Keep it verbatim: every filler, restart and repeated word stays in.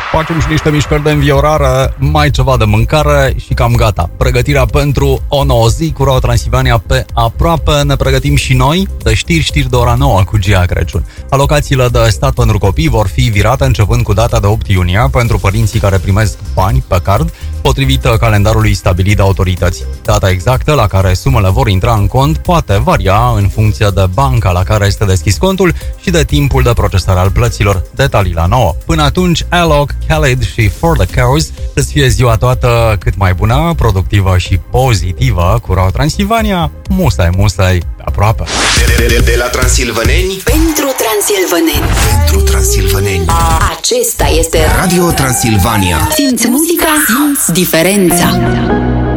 Facem și niște mișcări de înviorare, mai ceva de mâncare și cam gata. Pregătirea pentru o nouă zi cu Radio Transilvania pe aproape. Ne pregătim și noi de știri, știri de ora nouă cu Gia Crăciun. Alocațiile de stat pentru copii vor fi virate începând cu data de opt iunie pentru părinții care primesc bani pe card, potrivit calendarului stabilit de autorități. Data exactă la care sumele vor intra în cont poate varia în funcție de banca la care este deschis contul și de timpul de procesare al plăților. Detalii la nouă. Până atunci, Alok, Khaled și For the Cause, să-ți fie ziua toată cât mai bună, productivă și pozitivă cu Radio Transilvania. Musai, musai, aproape. De, de, de la Transilvaneni pentru Transilvaneni. Pentru Transilvaneni. Acesta este Radio Transilvania. Simți muzica, simți diferența.